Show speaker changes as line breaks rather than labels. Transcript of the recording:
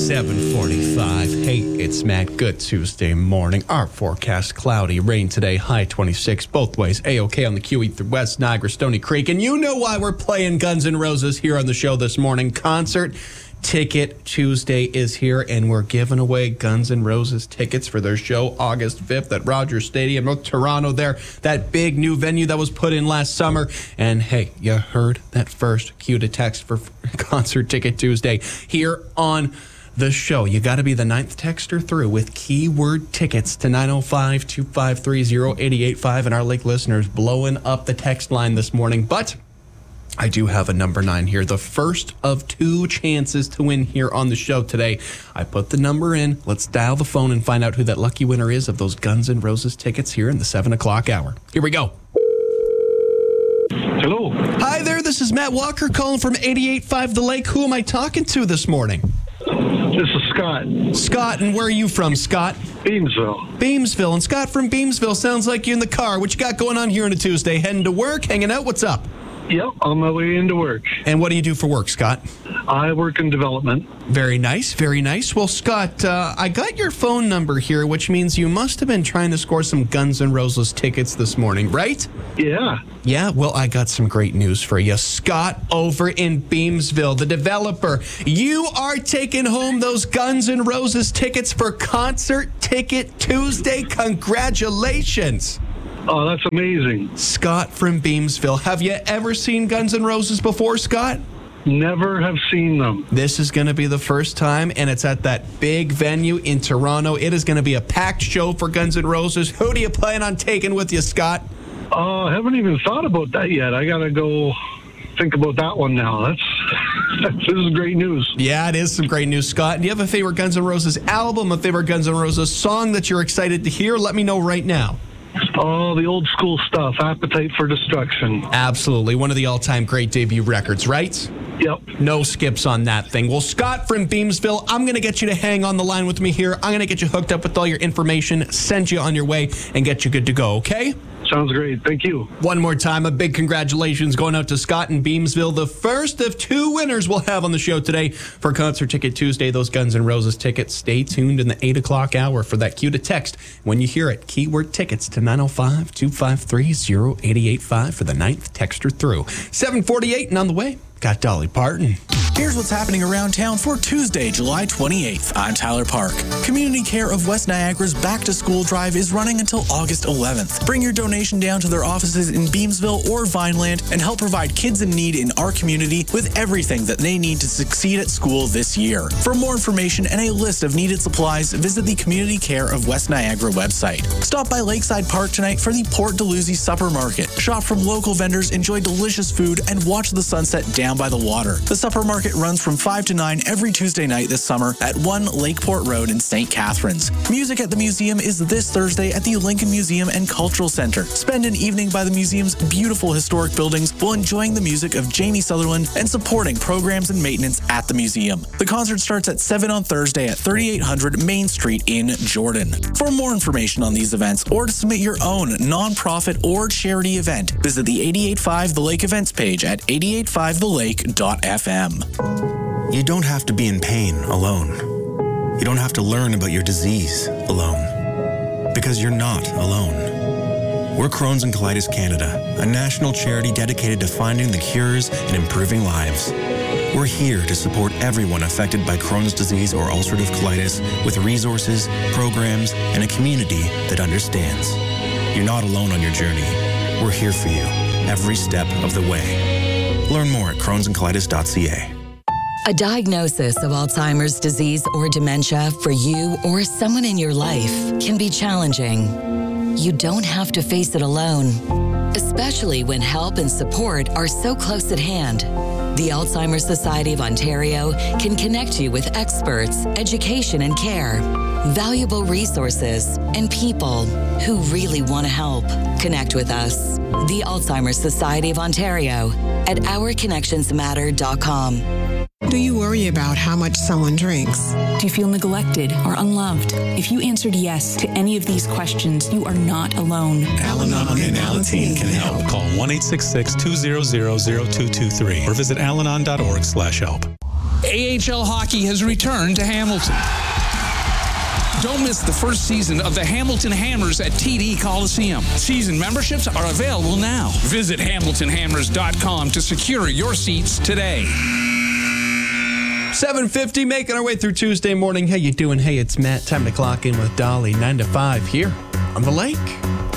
7:45. Hey, it's Matt. Good Tuesday morning. Our forecast, cloudy, rain today, high 26 both ways. A-OK on the QE through West Niagara, Stony Creek. And you know why we're playing Guns N' Roses here on the show this morning. Concert Ticket Tuesday is here, and we're giving away Guns N' Roses tickets for their show August 5th at Rogers Stadium, Toronto there. That big new venue that was put in last summer. And hey, you heard that first cue to text for Concert Ticket Tuesday here on the show. You got to be the 9th texter through with keyword tickets to 905-253-0885. And our Lake listeners blowing up the text line this morning. But I do have a number 9 here. The first of 2 chances to win here on the show today. I put the number in. Let's dial the phone and find out who that lucky winner is of those Guns N' Roses tickets here in the 7 o'clock hour. Here we go.
Hello.
Hi there. This is Matt Walker calling from 88.5 The Lake. Who am I talking to this morning?
This is Scott.
Scott, and where are you from, Scott?
Beamsville.
Beamsville. And Scott from Beamsville, sounds like you're in the car. What you got going on here on a Tuesday? Heading to work? Hanging out? What's up?
Yep, on my way into work.
And what do you do for work, Scott?
I work in development.
Very nice, very nice. Well, Scott, I got your phone number here, which means you must have been trying to score some Guns N' Roses tickets this morning, right?
Yeah.
Yeah, well, I got some great news for you. Scott over in Beamsville, the developer, you are taking home those Guns N' Roses tickets for Concert Ticket Tuesday. Congratulations.
Oh, that's amazing.
Scott from Beamsville. Have you ever seen Guns N' Roses before, Scott?
Never have seen them.
This is going to be the first time, and it's at that big venue in Toronto. It is going to be a packed show for Guns N' Roses. Who do you plan on taking with you, Scott?
I haven't even thought about that yet. I got to go think about that one now. This is great news.
Yeah, it is some great news, Scott. Do you have a favorite Guns N' Roses album, a favorite Guns N' Roses song that you're excited to hear? Let me know right now.
Oh, the old school stuff, Appetite for Destruction.
Absolutely. One of the all-time great debut records, right?
Yep.
No skips on that thing. Well, Scott from Beamsville, I'm going to get you to hang on the line with me here. I'm going to get you hooked up with all your information, send you on your way, and get you good to go, okay?
Sounds great. Thank you.
One more time, a big congratulations going out to Scott in Beamsville. The first of 2 winners we'll have on the show today for Concert Ticket Tuesday, those Guns N' Roses tickets. Stay tuned in the 8 o'clock hour for that cue to text. When you hear it, keyword tickets to 905-253-0885 for the 9th texter through. 7:48 and on the way, got Dolly Parton.
Here's what's happening around town for Tuesday, July 28th. I'm Tyler Park. Community Care of West Niagara's Back to School Drive is running until August 11th. Bring your donation down to their offices in Beamsville or Vineland and help provide kids in need in our community with everything that they need to succeed at school this year. For more information and a list of needed supplies, visit the Community Care of West Niagara website. Stop by Lakeside Park tonight for the Port Dalhousie Supper Market. Shop from local vendors, enjoy delicious food, and watch the sunset down by the water. The Supper Market runs from 5 to 9 every Tuesday night this summer at 1 Lakeport Road in St. Catharines. Music at the museum is this Thursday at the Lincoln Museum and Cultural Center. Spend an evening by the museum's beautiful historic buildings while enjoying the music of Jamie Sutherland and supporting programs and maintenance at the museum. The concert starts at 7 on Thursday at 3800 Main Street in Jordan. For more information on these events or to submit your own nonprofit or charity event, visit the 88.5 The Lake events page at 88.5thelake.fm.
You don't have to be in pain alone. You don't have to learn about your disease alone. Because you're not alone. We're Crohn's and Colitis Canada, a national charity dedicated to finding the cures and improving lives. We're here to support everyone affected by Crohn's disease or ulcerative colitis with resources, programs, and a community that understands. You're not alone on your journey. We're here for you every step of the way. Learn more at crohnsandcolitis.ca.
A diagnosis of Alzheimer's disease or dementia for you or someone in your life can be challenging. You don't have to face it alone, especially when help and support are so close at hand. The Alzheimer's Society of Ontario can connect you with experts, education and care, valuable resources, and people who really want to help. Connect with us, the Alzheimer's Society of Ontario, at ourconnectionsmatter.com.
Do you worry about how much someone drinks?
Do you feel neglected or unloved? If you answered yes to any of these questions, you are not alone.
Al-Anon and Alateen can help. Call 1-866-200-0223 or visit alanon.org/help.
AHL hockey has returned to Hamilton. Don't miss the first season of the Hamilton Hammers at TD Coliseum. Season memberships are available now. Visit HamiltonHammers.com to secure your seats today.
7:50, making our way through Tuesday morning. How you doing? Hey, it's Matt. Time to clock in with Dolly. 9 to 5 here on the lake.